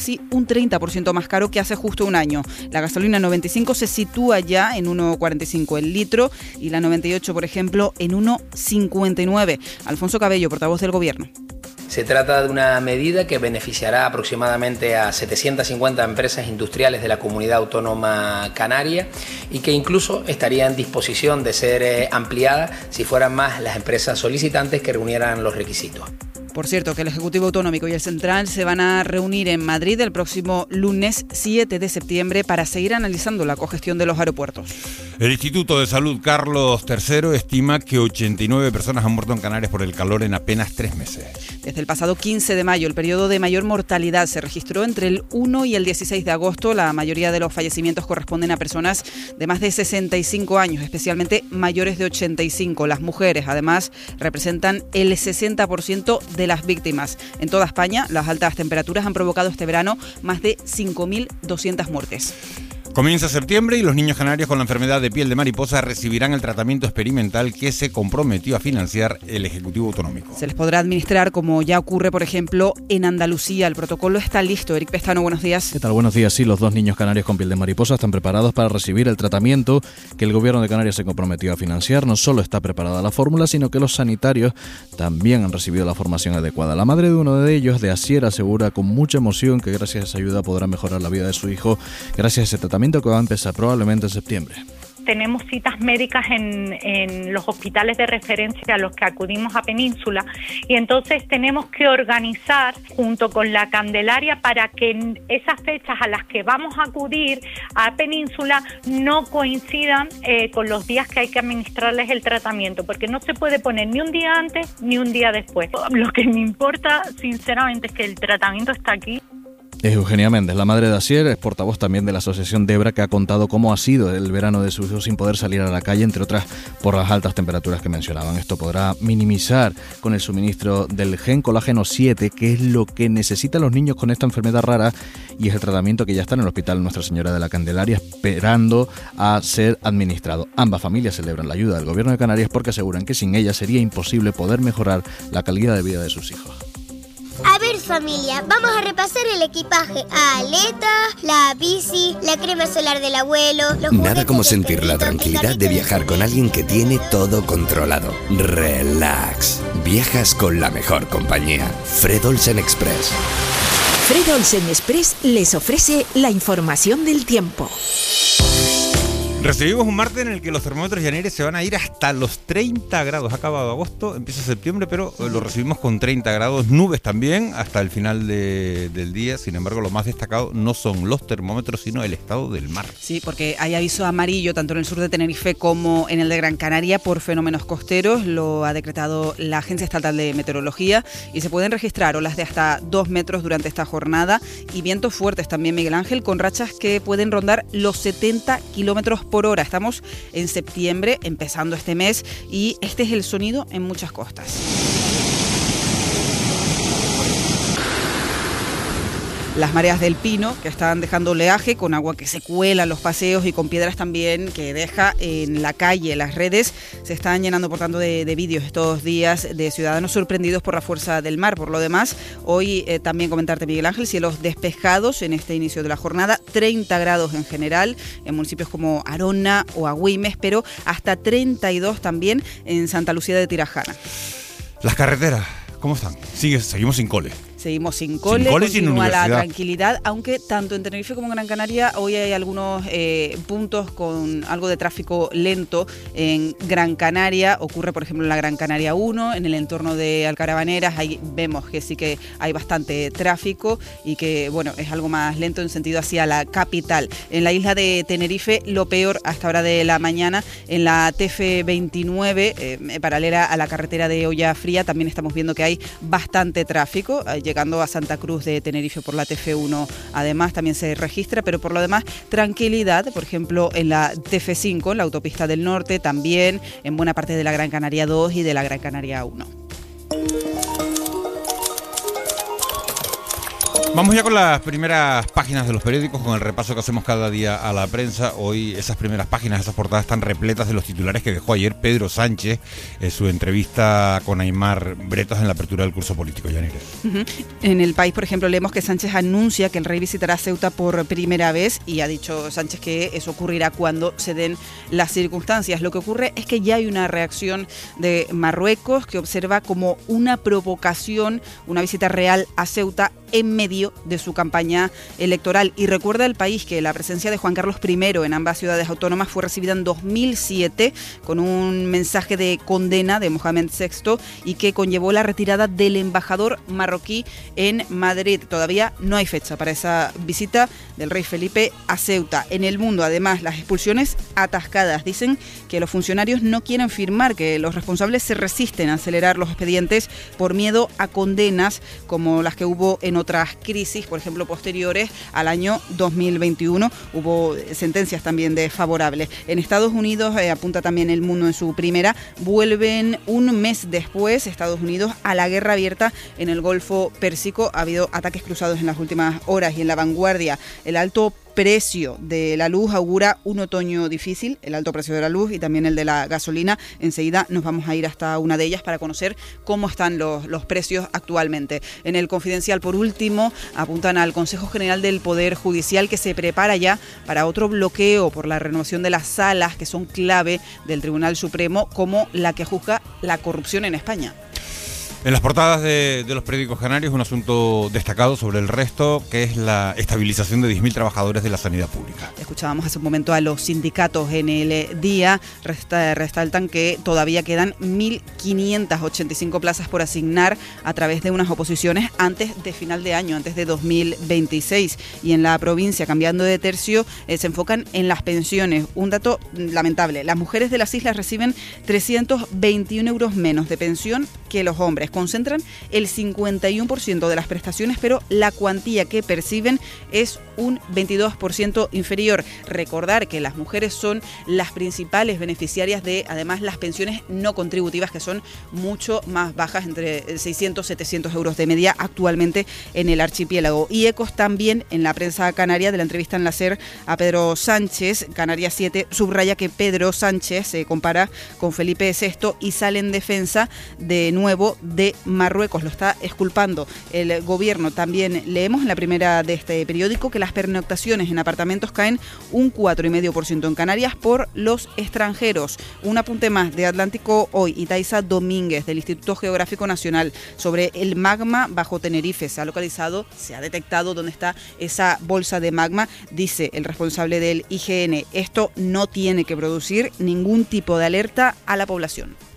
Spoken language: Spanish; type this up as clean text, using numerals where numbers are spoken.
casi un 30% más caro que hace justo un año. La gasolina 95 se sitúa ya en 1,45 el litro y la 98, por ejemplo, en 1,59. Alfonso Cabello, portavoz del Gobierno. Se trata de una medida que beneficiará aproximadamente a 750 empresas industriales de la comunidad autónoma canaria y que incluso estaría en disposición de ser ampliada si fueran más las empresas solicitantes que reunieran los requisitos. Por cierto, que el Ejecutivo Autonómico y el Central se van a reunir en Madrid el próximo lunes 7 de septiembre para seguir analizando la congestión de los aeropuertos. El Instituto de Salud Carlos III estima que 89 personas han muerto en Canarias por el calor en apenas 3 meses. Desde el pasado 15 de mayo, el periodo de mayor mortalidad se registró entre el 1 y el 16 de agosto. La mayoría de los fallecimientos corresponden a personas de más de 65 años, especialmente mayores de 85. Las mujeres, además, representan el 60% de las víctimas. En toda España, las altas temperaturas han provocado este verano más de 5.200 muertes. Comienza septiembre y los niños canarios con la enfermedad de piel de mariposa recibirán el tratamiento experimental que se comprometió a financiar el Ejecutivo Autonómico. Se les podrá administrar como ya ocurre, por ejemplo, en Andalucía. El protocolo está listo. Eric Pestano, buenos días. ¿Qué tal? Buenos días. Sí, los 2 niños canarios con piel de mariposa están preparados para recibir el tratamiento que el Gobierno de Canarias se comprometió a financiar. No solo está preparada la fórmula, sino que los sanitarios también han recibido la formación adecuada. La madre de uno de ellos, de Asier, asegura con mucha emoción que gracias a esa ayuda podrá mejorar la vida de su hijo gracias a ese tratamiento que va a empezar probablemente en septiembre. Tenemos citas médicas en los hospitales de referencia a los que acudimos a Península y entonces tenemos que organizar junto con la Candelaria para que esas fechas a las que vamos a acudir a Península no coincidan con los días que hay que administrarles el tratamiento, porque no se puede poner ni un día antes ni un día después. Lo que me importa sinceramente es que el tratamiento está aquí. Es Eugenia Méndez, la madre de Asier, es portavoz también de la Asociación Debra, que ha contado cómo ha sido el verano de su hijo sin poder salir a la calle, entre otras por las altas temperaturas que mencionaban. Esto podrá minimizar con el suministro del gen colágeno 7, que es lo que necesitan los niños con esta enfermedad rara, y es el tratamiento que ya está en el Hospital Nuestra Señora de la Candelaria esperando a ser administrado. Ambas familias celebran la ayuda del Gobierno de Canarias porque aseguran que sin ella sería imposible poder mejorar la calidad de vida de sus hijos. A ver, familia, vamos a repasar el equipaje. Aletas, la bici, la crema solar del abuelo, los Nada como sentir la tranquilidad de viajar con alguien que tiene todo controlado. Relax. Viajas con la mejor compañía. Fred Olsen Express. Fred Olsen Express les ofrece la información del tiempo. Recibimos un martes en el que los termómetros llaneros se van a ir hasta los 30 grados. Ha acabado agosto, empieza septiembre, pero lo recibimos con 30 grados. Nubes también hasta el final del día. Sin embargo, lo más destacado no son los termómetros, sino el estado del mar. Sí, porque hay aviso amarillo tanto en el sur de Tenerife como en el de Gran Canaria por fenómenos costeros. Lo ha decretado la Agencia Estatal de Meteorología y se pueden registrar olas de hasta 2 metros durante esta jornada y vientos fuertes también, Miguel Ángel, con rachas que pueden rondar los 70 kilómetros por hora. Estamos en septiembre, empezando este mes, y este es el sonido en muchas costas. Las mareas del Pino, que están dejando oleaje con agua que se cuela en los paseos y con piedras también que deja en la calle. Las redes se están llenando, por tanto, de vídeos estos días de ciudadanos sorprendidos por la fuerza del mar. Por lo demás, hoy también comentarte, Miguel Ángel, cielos despejados en este inicio de la jornada, 30 grados en general en municipios como Arona o Agüimes, pero hasta 32 también en Santa Lucía de Tirajana. Las carreteras, ¿cómo están? Seguimos sin cole. Seguimos sin cole, continúa la tranquilidad, aunque tanto en Tenerife como en Gran Canaria hoy hay algunos puntos con algo de tráfico lento. En Gran Canaria ocurre, por ejemplo, en la Gran Canaria 1, en el entorno de Alcarabaneras, ahí vemos que sí que hay bastante tráfico y que, bueno, es algo más lento en sentido hacia la capital. En la isla de Tenerife, lo peor hasta hora de la mañana, en la TF29, paralela a la carretera de Olla Fría, también estamos viendo que hay bastante tráfico, llegando a Santa Cruz de Tenerife por la TF1 además también se registra, pero por lo demás tranquilidad, por ejemplo en la TF5, en la autopista del norte, también en buena parte de la Gran Canaria 2 y de la Gran Canaria 1. Vamos ya con las primeras páginas de los periódicos, con el repaso que hacemos cada día a la prensa. Hoy esas primeras páginas, esas portadas están repletas de los titulares que dejó ayer Pedro Sánchez en su entrevista con Aimar Bretas en la apertura del curso político. Yanires. En El País, por ejemplo, leemos que Sánchez anuncia que el rey visitará Ceuta por primera vez y ha dicho Sánchez que eso ocurrirá cuando se den las circunstancias. Lo que ocurre es que ya hay una reacción de Marruecos que observa como una provocación una visita real a Ceuta en medio de su campaña electoral. Y recuerda El País que la presencia de Juan Carlos I en ambas ciudades autónomas fue recibida en 2007 con un mensaje de condena de Mohamed VI y que conllevó la retirada del embajador marroquí en Madrid. Todavía no hay fecha para esa visita del rey Felipe a Ceuta. En El Mundo, además, las expulsiones atascadas. Dicen que los funcionarios no quieren firmar, que los responsables se resisten a acelerar los expedientes por miedo a condenas como las que hubo en otras crisis, por ejemplo, posteriores al año 2021. Hubo sentencias también desfavorables. En Estados Unidos, apunta también El Mundo en su primera, vuelven un mes después Estados Unidos a la guerra abierta en el Golfo Pérsico. Ha habido ataques cruzados en las últimas horas. Y en La Vanguardia, el alto precio de la luz augura un otoño difícil, el alto precio de la luz y también el de la gasolina. Enseguida nos vamos a ir hasta una de ellas para conocer cómo están los precios actualmente. En El Confidencial, por último, apuntan al Consejo General del Poder Judicial que se prepara ya para otro bloqueo por la renovación de las salas que son clave del Tribunal Supremo, como la que juzga la corrupción en España. En las portadas de los periódicos canarios, un asunto destacado sobre el resto, que es la estabilización de 10.000 trabajadores de la sanidad pública. Escuchábamos hace un momento a los sindicatos en El Día, resaltan que todavía quedan 1.585 plazas por asignar a través de unas oposiciones antes de final de año, antes de 2026. Y en La Provincia, cambiando de tercio, se enfocan en las pensiones. Un dato lamentable: las mujeres de las islas reciben 321 euros menos de pensión que los hombres. Concentran el 51% de las prestaciones, pero la cuantía que perciben es un 22% inferior. Recordar que las mujeres son las principales beneficiarias de, además, las pensiones no contributivas, que son mucho más bajas, entre 600 y 700 euros de media actualmente en el archipiélago. Y ecos también en la prensa canaria de la entrevista en la SER a Pedro Sánchez. Canarias 7 subraya que Pedro Sánchez se compara con Felipe VI y sale en defensa de nuevo de Marruecos. Lo está exculpando el gobierno. También leemos en la primera de este periódico que las pernoctaciones en apartamentos caen un 4,5% en Canarias por los extranjeros. Un apunte más de Atlántico Hoy y Taisa Domínguez del Instituto Geográfico Nacional sobre el magma bajo Tenerife. Se ha localizado, se ha detectado dónde está esa bolsa de magma. Dice el responsable del IGN, esto no tiene que producir ningún tipo de alerta a la población.